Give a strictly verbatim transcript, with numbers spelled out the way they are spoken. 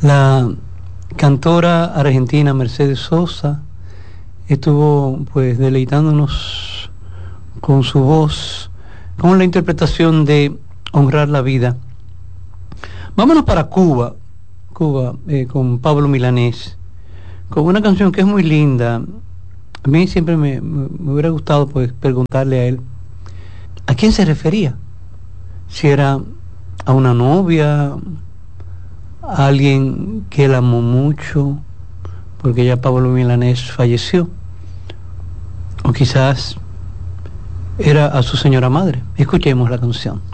La cantora argentina Mercedes Sosa estuvo pues deleitándonos con su voz, con la interpretación de Honrar la Vida. Vámonos para Cuba, Cuba, eh, con Pablo Milanés, con una canción que es muy linda. A mí siempre me, me, me hubiera gustado pues preguntarle a él a quién se refería, si era a una novia, a alguien que él amó mucho, porque ya Pablo Milanés falleció, o quizás era a su señora madre. Escuchemos la canción.